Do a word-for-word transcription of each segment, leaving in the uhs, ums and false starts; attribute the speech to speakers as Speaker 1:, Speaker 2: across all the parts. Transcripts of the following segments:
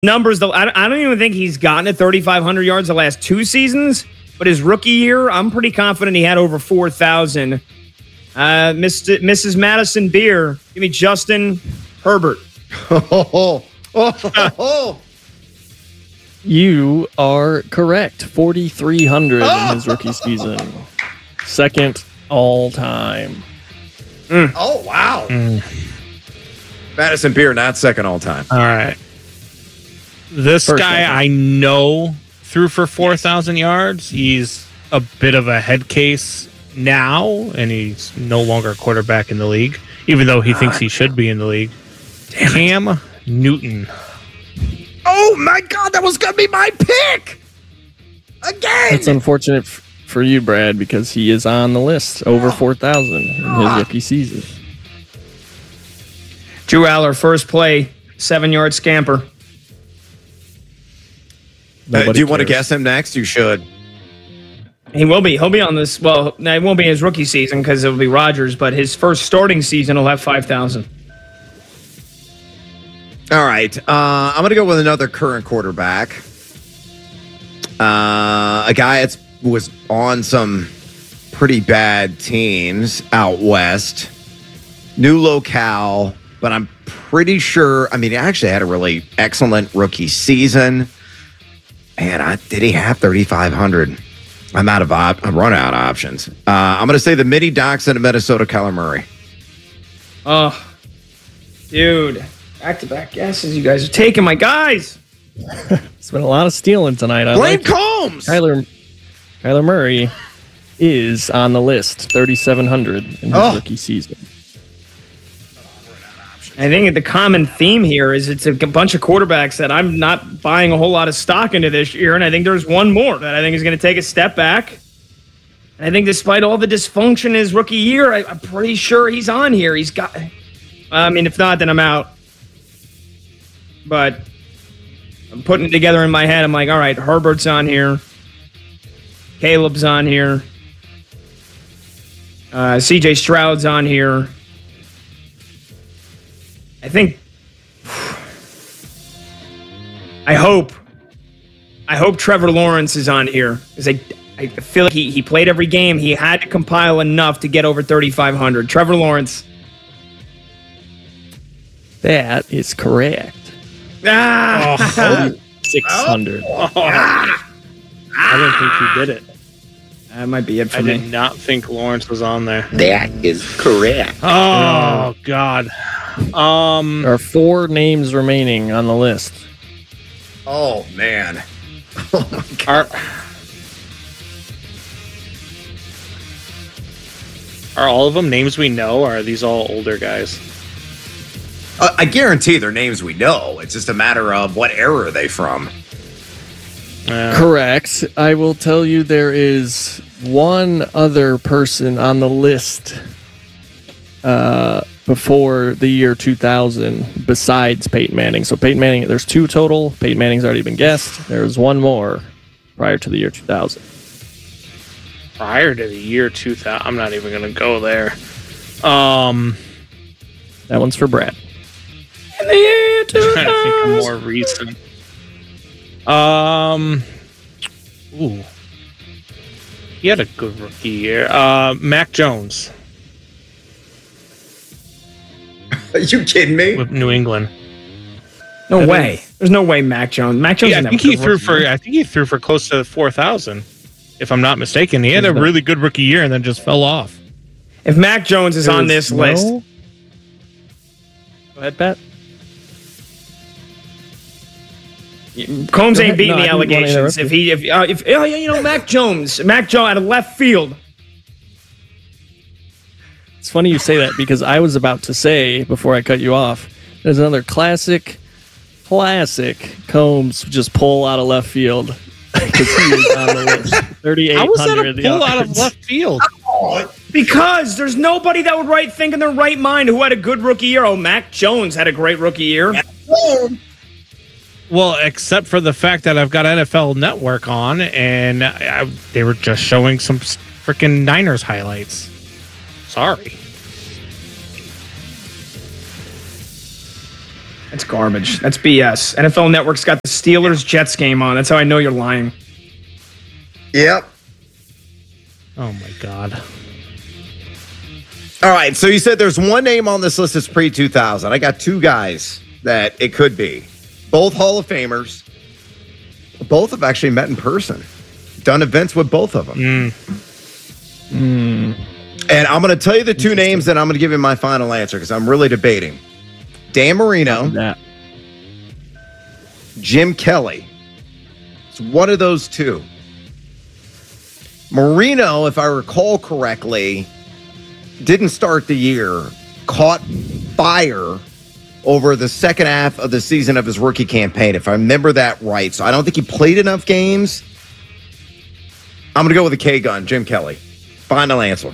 Speaker 1: numbers, though, I don't even think he's gotten to thirty-five hundred yards the last two seasons. But his rookie year, I'm pretty confident he had over four thousand. Uh, Mister Missus Madison Beer, give me Justin Herbert.
Speaker 2: Oh, oh, oh.
Speaker 3: You are correct. forty-three hundred oh. in his rookie season. Second all time.
Speaker 2: Mm. Oh, wow.
Speaker 4: Mm.
Speaker 2: Madison Beer, not second all time.
Speaker 4: All right. This First guy I know threw for four thousand yards. He's a bit of a head case now, and he's no longer a quarterback in the league, even though he thinks he should be in the league. Damn Cam it. Newton.
Speaker 2: Oh, my God. That was going to be my pick. Again.
Speaker 3: That's unfortunate f- for you, Brad, because he is on the list. Over four thousand in his rookie season.
Speaker 1: Drew Aller, first play, seven-yard scamper.
Speaker 2: Uh, do you cares. want to guess him next? You should.
Speaker 1: He will be. He'll be on this. Well, it won't be his rookie season because it'll be Rodgers, but his first starting season will have five thousand.
Speaker 2: All right. Uh, I'm going to go with another current quarterback. Uh, a guy that was on some pretty bad teams out west. New locale, but I'm pretty sure. I mean, he actually had a really excellent rookie season. And I, did he have thirty-five hundred? I'm out of op- I'm run out of options. Uh, I'm going to say the mini Dachshund of Minnesota, Kyler Murray.
Speaker 1: Oh, dude. Back-to-back guesses you guys are taking, my guys.
Speaker 3: It's been a lot of stealing tonight. I
Speaker 2: Blake
Speaker 3: like
Speaker 2: Combs.
Speaker 3: Kyler, Kyler Murray is on the list, thirty-seven hundred in his oh. rookie season.
Speaker 1: I think the common theme here is it's a bunch of quarterbacks that I'm not buying a whole lot of stock into this year, and I think there's one more that I think is going to take a step back. And I think despite all the dysfunction in his rookie year, I, I'm pretty sure he's on here. He's got. I mean, if not, then I'm out. But I'm putting it together in my head. I'm like, all right, Herbert's on here. Caleb's on here. Uh, C J Stroud's on here. I think. I hope. I hope Trevor Lawrence is on here because I, I feel like he, he played every game. He had to compile enough to get over thirty-five hundred. Trevor Lawrence.
Speaker 3: That is correct.
Speaker 1: Ah!
Speaker 3: Oh, six hundred.
Speaker 4: Oh. Ah! I didn't think he did it.
Speaker 1: That might be it for
Speaker 4: I
Speaker 1: me.
Speaker 4: I did not think Lawrence was on there.
Speaker 2: That is correct.
Speaker 4: Oh, God. Um,
Speaker 3: there are four names remaining on the list.
Speaker 2: Oh, man. Oh, my God.
Speaker 4: Are, are all of them names we know, or are these all older guys?
Speaker 2: Uh, I guarantee they're names we know. It's just a matter of what era are they from.
Speaker 3: Uh, Correct. I will tell you there is one other person on the list uh, before the year two thousand besides Peyton Manning. So Peyton Manning, there's two total. Peyton Manning's already been guessed. There's one more prior to the year two thousand.
Speaker 4: Prior to the year two thousand? I'm not even going to go there. Um,
Speaker 3: That one's for Brad.
Speaker 1: In the year two thousand.
Speaker 4: I'm trying to think of more recent. Um, ooh, he had a good rookie year. Uh, Mac Jones.
Speaker 2: Are you kidding me?
Speaker 4: With New England.
Speaker 1: No
Speaker 4: I
Speaker 1: way.
Speaker 4: think,
Speaker 1: There's no way Mac Jones. Mac Jones.
Speaker 4: Yeah, I think he threw for. I think he threw for close to four thousand. If I'm not mistaken, he had a really good rookie year and then just fell off.
Speaker 1: If Mac Jones is on this
Speaker 3: no...
Speaker 1: list,
Speaker 3: go ahead, Pat.
Speaker 1: Combs ain't beating
Speaker 3: no,
Speaker 1: the allegations. If he, if, uh, if oh, yeah, you know, Mac Jones, Mac Jones out of left field.
Speaker 3: It's funny you say that because I was about to say before I cut you off. There's another classic, classic Combs just pull out of left field because he is on the list. thirty-eight hundred.
Speaker 4: How was that a pull out of left field?
Speaker 1: Because there's nobody that would right think in their right mind who had a good rookie year. Oh, Mac Jones had a great rookie year.
Speaker 4: Well, except for the fact that I've got N F L Network on, and I, they were just showing some freaking Niners highlights. Sorry.
Speaker 1: I That's garbage. That's B S. N F L Network's got the Steelers Jets game on. That's how I know you're lying.
Speaker 2: Yep.
Speaker 4: Oh my God.
Speaker 2: All right, so you said there's one name on this list that's pre two thousand. I got two guys that it could be. Both Hall of Famers. Both have actually met in person. Done events with both of them.
Speaker 4: Mm.
Speaker 3: Mm.
Speaker 2: And I'm going to tell you the two names, and I'm going to give you my final answer because I'm really debating. Dan Marino,
Speaker 3: That.
Speaker 2: Jim Kelly. It's one of those two. Marino, if I recall correctly, didn't start the year, caught fire over the second half of the season of his rookie campaign, if I remember that right. So I don't think he played enough games. I'm going to go with the K-Gun, Jim Kelly. Final answer.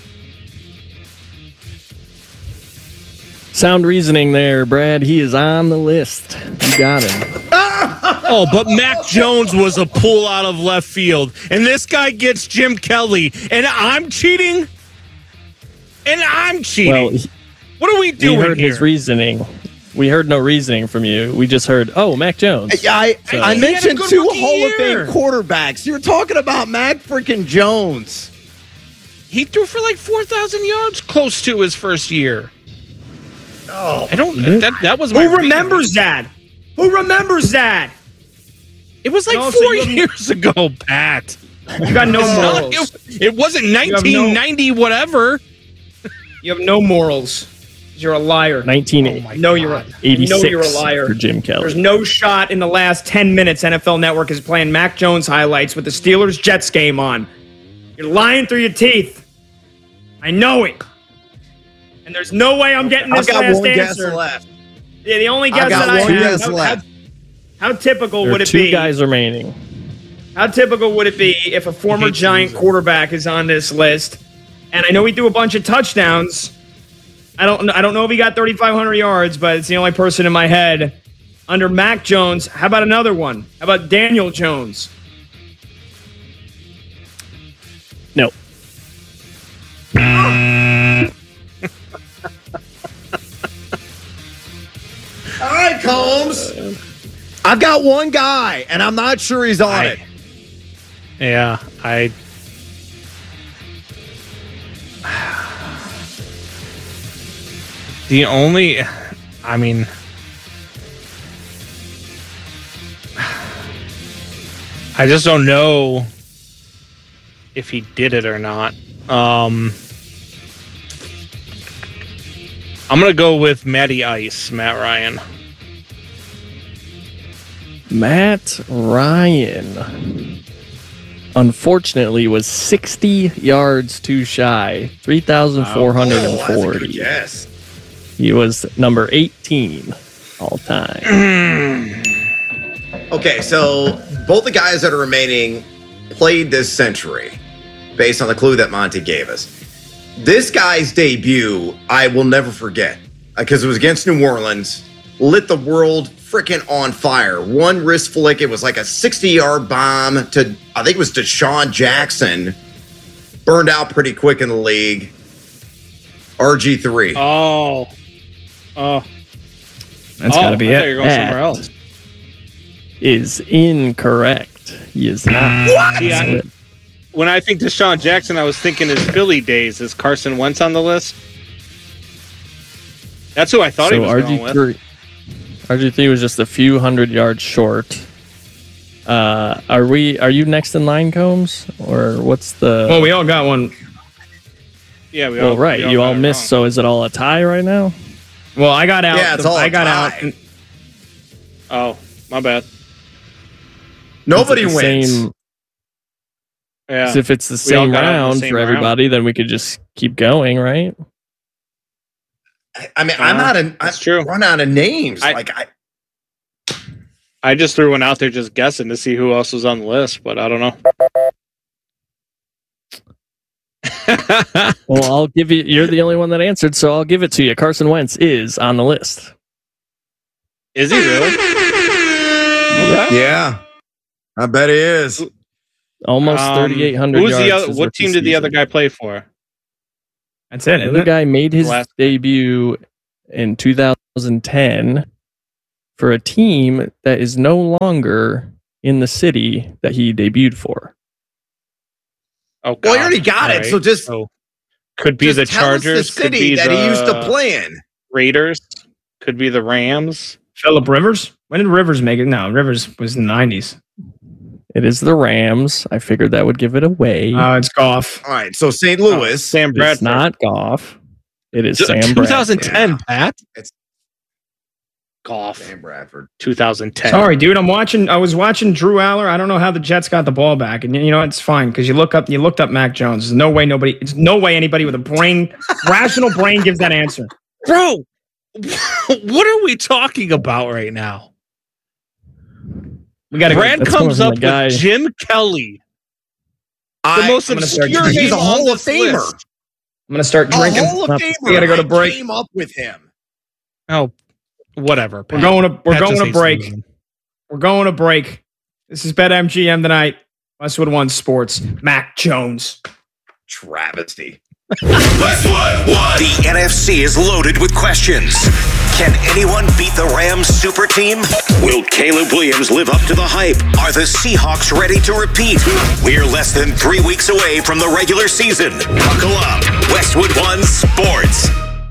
Speaker 3: Sound reasoning there, Brad. He is on the list. You got him.
Speaker 4: Oh, but Mac Jones was a pull out of left field, and this guy gets Jim Kelly, and I'm cheating? And I'm cheating.
Speaker 3: Well, he,
Speaker 4: what are we doing
Speaker 3: we heard
Speaker 4: here?
Speaker 3: his reasoning. We heard no reasoning from you. We just heard, oh, Mac Jones.
Speaker 2: I,
Speaker 3: So-
Speaker 2: I
Speaker 4: He had a
Speaker 2: mentioned
Speaker 4: good
Speaker 2: two
Speaker 4: rookie
Speaker 2: Hall of
Speaker 4: year.
Speaker 2: Fame quarterbacks. You're talking about Mac freaking Jones.
Speaker 4: He threw for like four thousand yards close to his first year.
Speaker 2: Oh,
Speaker 4: I don't that that was my
Speaker 1: Who remembers that? Who remembers that?
Speaker 4: It was like
Speaker 1: And also,
Speaker 4: four
Speaker 1: you have-
Speaker 4: years ago, Pat.
Speaker 1: You got no
Speaker 4: It's not-
Speaker 1: morals.
Speaker 4: it, it wasn't
Speaker 1: have no-
Speaker 4: nineteen ninety whatever.
Speaker 1: You have no morals. You're a liar.
Speaker 3: nineteen
Speaker 1: No, you're a,
Speaker 3: eighty-six
Speaker 1: no, you're a liar.
Speaker 3: for Jim Kelly.
Speaker 1: There's no shot in the last ten minutes N F L Network is playing Mac Jones highlights with the Steelers Jets game on. You're lying through your teeth. I know it. And there's no way I'm getting
Speaker 2: I've
Speaker 1: this
Speaker 2: got
Speaker 1: last
Speaker 2: one guess
Speaker 1: answer.
Speaker 2: left.
Speaker 1: Yeah, the only
Speaker 2: I've
Speaker 1: guess
Speaker 2: got
Speaker 1: that I
Speaker 2: one
Speaker 1: have.
Speaker 2: guess
Speaker 1: How,
Speaker 2: left.
Speaker 1: how, how typical
Speaker 3: There
Speaker 1: would
Speaker 3: are
Speaker 1: it
Speaker 3: two
Speaker 1: be?
Speaker 3: guys remaining.
Speaker 1: How typical would it be if a former
Speaker 4: hate
Speaker 1: Giant
Speaker 4: losing.
Speaker 1: quarterback is on this list? And I know he threw a bunch of touchdowns. I don't I don't know if he got thirty-five hundred yards, but it's the only person in my head under Mac Jones. How about another one? How about Daniel Jones?
Speaker 3: No.
Speaker 2: All right, Combs. I've got one guy, and I'm not sure he's on
Speaker 4: I-
Speaker 2: it.
Speaker 4: Yeah, I. The only, I mean, I just don't know if he did it or not. Um, I'm gonna go with Matty Ice, Matt Ryan.
Speaker 3: Matt Ryan, unfortunately, was sixty yards too shy. three thousand four hundred forty.
Speaker 2: Yes.
Speaker 3: He was number eighteen all time.
Speaker 2: Okay, so both the guys that are remaining played this century based on the clue that Monty gave us. This guy's debut, I will never forget because it was against New Orleans, lit the world freaking on fire. One wrist flick, it was like a sixty-yard bomb to, I think it was Deshaun Jackson, burned out pretty quick in the league. R G three.
Speaker 4: Oh, oh,
Speaker 1: That's
Speaker 4: oh,
Speaker 1: got to be
Speaker 4: I thought
Speaker 1: it.
Speaker 4: you were going
Speaker 3: That
Speaker 4: somewhere else.
Speaker 3: Is incorrect. He is not.
Speaker 4: What? Yeah, when I think Deshaun Jackson, I was thinking his Philly days. Is Carson Wentz on the list? That's who I thought he
Speaker 3: So
Speaker 4: was
Speaker 3: R
Speaker 4: going
Speaker 3: G
Speaker 4: with.
Speaker 3: three, R G three was just a few hundred yards short. Uh, are we? Are you next in line, Combs, or what's the?
Speaker 1: Well, we all got one.
Speaker 4: Yeah, we
Speaker 3: well,
Speaker 4: all
Speaker 3: right.
Speaker 4: we
Speaker 3: You all
Speaker 4: got it
Speaker 3: missed.
Speaker 4: wrong.
Speaker 3: So is it all a tie right now?
Speaker 1: Well, I got out.
Speaker 2: Yeah, it's all
Speaker 1: I got
Speaker 2: a
Speaker 1: out.
Speaker 2: tie.
Speaker 1: and-
Speaker 4: Oh, my bad.
Speaker 2: Nobody
Speaker 3: Is it the
Speaker 2: wins.
Speaker 3: Same,
Speaker 4: Yeah,
Speaker 3: 'cause if it's the
Speaker 4: We all
Speaker 3: same
Speaker 4: got out in the
Speaker 3: round
Speaker 4: same
Speaker 3: for
Speaker 4: round.
Speaker 3: everybody, then we could just keep going, right?
Speaker 2: I mean, I'm
Speaker 4: Uh,
Speaker 2: out of,
Speaker 4: that's
Speaker 2: I
Speaker 4: true.
Speaker 2: run out of names.
Speaker 4: I-
Speaker 2: like, I,
Speaker 4: I just threw one out there just guessing to see who else was on the list, but I don't know.
Speaker 3: Well, I'll give you. You're the only one that answered, so I'll give it to you. Carson Wentz is on the list.
Speaker 4: Is he really?
Speaker 2: yeah, I bet he is.
Speaker 3: Almost
Speaker 4: Um,
Speaker 3: thirty-eight hundred
Speaker 4: Who's
Speaker 3: yards.
Speaker 4: the other?
Speaker 3: his
Speaker 4: What
Speaker 3: rookie
Speaker 4: team did the other
Speaker 3: season.
Speaker 4: guy play for?
Speaker 1: That's it.
Speaker 3: The
Speaker 1: Isn't
Speaker 3: other
Speaker 1: it?
Speaker 3: guy made his
Speaker 4: Last-
Speaker 3: debut in two thousand ten for a team that is no longer in the city that he debuted for.
Speaker 4: Oh, God.
Speaker 2: Well, he already got
Speaker 4: All
Speaker 2: it.
Speaker 4: right.
Speaker 2: So just
Speaker 4: So could be
Speaker 2: just
Speaker 4: the
Speaker 2: tell us
Speaker 4: Chargers,
Speaker 2: the
Speaker 4: could
Speaker 2: city
Speaker 4: be
Speaker 2: that
Speaker 4: the
Speaker 2: he used to play in.
Speaker 4: Raiders, could be the Rams.
Speaker 1: Phillip Rivers? When did Rivers make it? No, Rivers was in the nineties.
Speaker 3: It is the Rams. I figured that would give it away.
Speaker 1: Uh, it's Goff.
Speaker 2: All right, so Saint Louis.
Speaker 4: Oh, Sam
Speaker 3: it's
Speaker 4: Bradford.
Speaker 3: not Goff. It is
Speaker 4: D-
Speaker 3: Sam
Speaker 4: twenty ten,
Speaker 2: Bradford.
Speaker 4: Pat.
Speaker 2: It's
Speaker 4: Golf.
Speaker 2: Sam Bradford.
Speaker 4: twenty ten.
Speaker 1: Sorry, dude. I'm watching. I was watching Drew Aller. I don't know how the Jets got the ball back, and you know it's fine because you look up. You looked up Mac Jones. There's no way nobody. It's no way anybody with a brain, rational brain, gives that answer.
Speaker 4: Bro, what are we talking about right now?
Speaker 1: We got to.
Speaker 4: Brad
Speaker 3: That's
Speaker 4: comes
Speaker 3: coming
Speaker 4: up
Speaker 3: from the guy.
Speaker 4: with Jim Kelly, the
Speaker 2: I,
Speaker 4: most
Speaker 1: I'm gonna start
Speaker 4: obscure
Speaker 1: drinking.
Speaker 2: he's
Speaker 4: name
Speaker 2: a Hall
Speaker 4: on
Speaker 2: of
Speaker 4: this
Speaker 2: Famer.
Speaker 4: list.
Speaker 1: I'm gonna start
Speaker 2: A
Speaker 1: drinking.
Speaker 2: Hall of Famer.
Speaker 1: We got to go to
Speaker 2: I
Speaker 1: break.
Speaker 2: Came up with him.
Speaker 4: Oh, whatever.
Speaker 1: We're going to. We're
Speaker 4: Pat
Speaker 1: going
Speaker 4: just
Speaker 1: to
Speaker 4: hates
Speaker 1: break.
Speaker 4: losing.
Speaker 1: We're going to break. This is BetMGM tonight. Westwood One Sports. Mac Jones.
Speaker 2: Travesty.
Speaker 5: Westwood One. The N F C is loaded with questions. Can anyone beat the Rams super team? Will Caleb Williams live up to the hype? Are the Seahawks ready to repeat? We're less than three weeks away from the regular season. Buckle up. Westwood One Sports.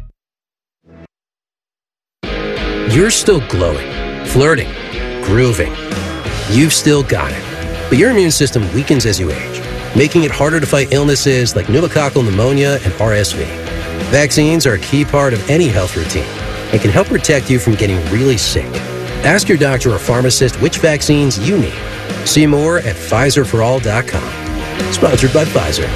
Speaker 6: You're still glowing, flirting, grooving. You've still got it. But your immune system weakens as you age, making it harder to fight illnesses like pneumococcal pneumonia and R S V. Vaccines are a key part of any health routine and can help protect you from getting really sick. Ask your doctor or pharmacist which vaccines you need. See more at Pfizer for all dot com. Sponsored by Pfizer.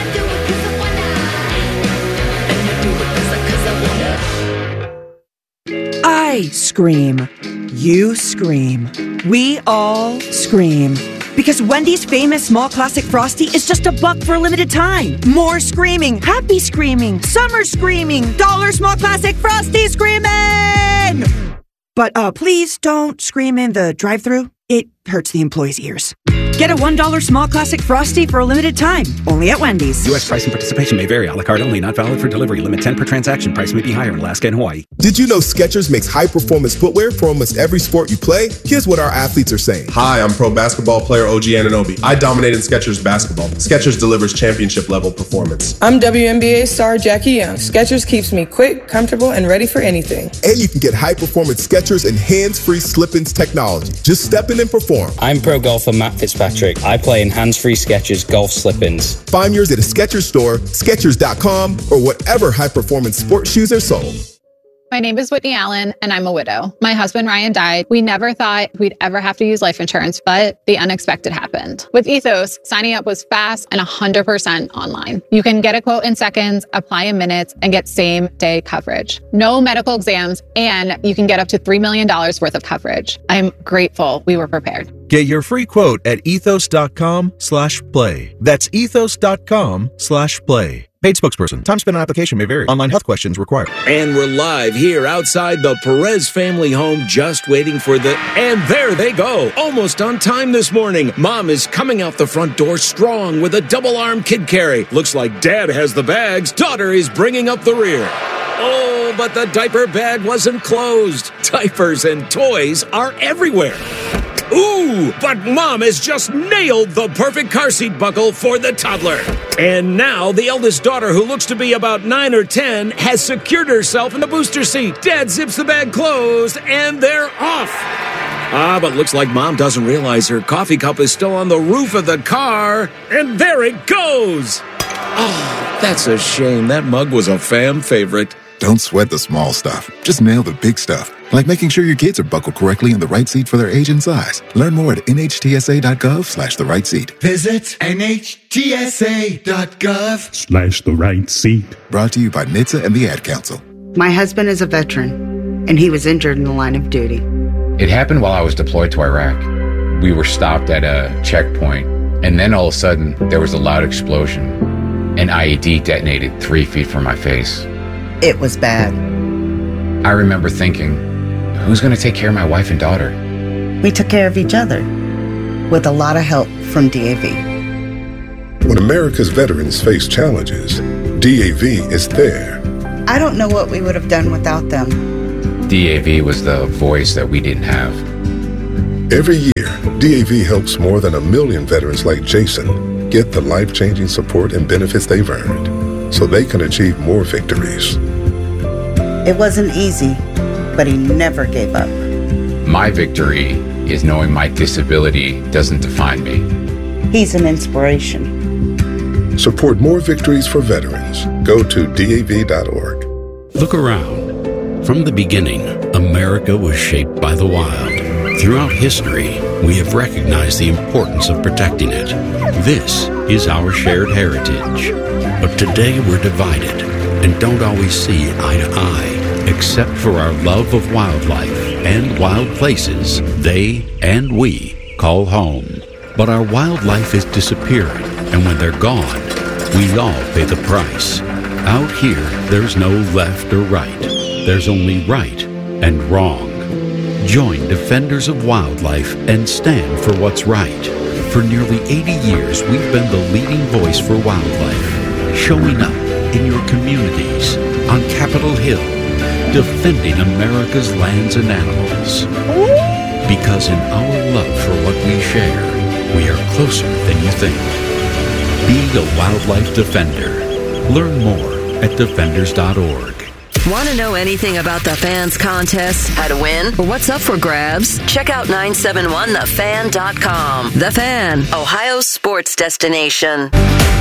Speaker 7: I scream. You scream. We all scream. Because Wendy's famous small classic Frosty is just a buck for a limited time. More screaming, happy screaming, summer screaming, dollar small classic Frosty screaming! But uh, please don't scream in the drive-thru. It hurts the employees' ears. Get a one dollar small classic Frosty for a limited time. Only at Wendy's.
Speaker 8: U S price and participation may vary. A la carte only. Not valid for delivery. Limit ten per transaction. Price may be higher in Alaska and Hawaii.
Speaker 9: Did you know Skechers makes high-performance footwear for almost every sport you play? Here's what our athletes are saying.
Speaker 10: Hi, I'm pro basketball player O G Anunoby. I dominated Skechers basketball. Skechers delivers championship-level performance.
Speaker 11: I'm W N B A star Jackie Young. Skechers keeps me quick, comfortable, and ready for anything.
Speaker 9: And you can get high-performance Skechers and hands-free slip-ins technology. Just step in and perform.
Speaker 12: I'm pro golfer Matt Fitzpatrick. I play in hands-free Skechers golf slip-ins.
Speaker 9: Find yours at a Skechers store, Skechers dot com, or whatever high-performance sports shoes are sold.
Speaker 13: My name is Whitney Allen, and I'm a widow. My husband, Ryan, died. We never thought we'd ever have to use life insurance, but the unexpected happened. With Ethos, signing up was fast and one hundred percent online. You can get a quote in seconds, apply in minutes, and get same-day coverage. No medical exams, and you can get up to three million dollars worth of coverage. I'm grateful we were prepared.
Speaker 14: Get your free quote at ethos.com slash play. That's ethos.com slash play. Paid spokesperson. Time spent on application may vary. Online health questions required.
Speaker 15: And we're live here outside the Perez family home, just waiting for the... And there they go. Almost on time this morning. Mom is coming out the front door strong with a double-arm kid carry. Looks like Dad has the bags. Daughter is bringing up the rear. Oh, but the diaper bag wasn't closed. Diapers and toys are everywhere. Ooh, but Mom has just nailed the perfect car seat buckle for the toddler. And now the eldest daughter, who looks to be about nine or ten, has secured herself in the booster seat. Dad zips the bag closed, and they're off. Ah, but looks like Mom doesn't realize her coffee cup is still on the roof of the car. And there it goes. Oh, that's a shame. That mug was a fam favorite.
Speaker 16: Don't sweat the small stuff. Just nail the big stuff. Like making sure your kids are buckled correctly in the right seat for their age and size. Learn more at nhtsa.gov slash the right seat.
Speaker 17: Visit nhtsa.gov
Speaker 16: Slash the right seat. Brought to you by N H T S A and the Ad Council.
Speaker 18: My husband is a veteran, and he was injured in the line of duty.
Speaker 19: It happened while I was deployed to Iraq. We were stopped at a checkpoint, and then all of a sudden, there was a loud explosion. An I E D detonated three feet from my face.
Speaker 18: It was bad.
Speaker 19: I remember thinking, who's going to take care of my wife and daughter?
Speaker 18: We took care of each other, with a lot of help from D A V.
Speaker 20: When America's veterans face challenges, D A V is there.
Speaker 18: I don't know what we would have done without them.
Speaker 19: D A V was the voice that we didn't have.
Speaker 20: Every year, D A V helps more than a million veterans like Jason get the life-changing support and benefits they've earned so they can achieve more victories.
Speaker 18: It wasn't easy, but he never gave up.
Speaker 19: My victory is knowing my disability doesn't define me.
Speaker 18: He's an inspiration.
Speaker 20: Support more victories for veterans. Go to D A V dot org.
Speaker 17: Look around. From the beginning, America was shaped by the wild. Throughout history, we have recognized the importance of protecting it. This is our shared heritage. But today we're divided and don't always see eye to eye, except for our love of wildlife and wild places they and we call home. But our wildlife is disappearing, and when they're gone, we all pay the price. Out here, there's no left or right. There's only right and wrong. Join Defenders of Wildlife and stand for what's right. For nearly eighty years, we've been the leading voice for wildlife, showing up in your communities, on Capitol Hill, defending America's lands and animals. Because in our love for what we share, we are closer than you think. Be a wildlife defender. Learn more at defenders dot org.
Speaker 21: Want to know anything about the Fans contest, how to win, or what's up for grabs? Check out nine seven one the fan dot com. The Fan, Ohio's sports destination.